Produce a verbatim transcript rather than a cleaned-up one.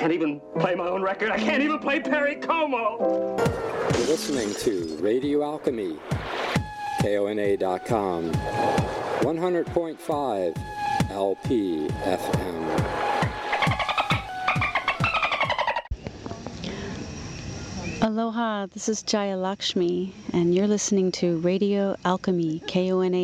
can't even play my own record. I can't even play Perry Como. You're listening to Radio Alchemy, K O N A dot com, one hundred point five L P F M. Aloha, this is Jaya Lakshmi, and you're listening to Radio Alchemy, K O N A